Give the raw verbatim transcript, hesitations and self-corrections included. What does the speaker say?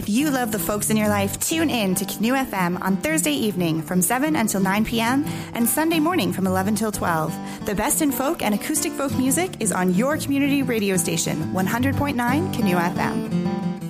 If you love the folks in your life, tune in to Canoe F M on Thursday evening from seven until nine p.m. and Sunday morning from eleven till twelve. The best in folk and acoustic folk music is on your community radio station, one hundred point nine Canoe F M.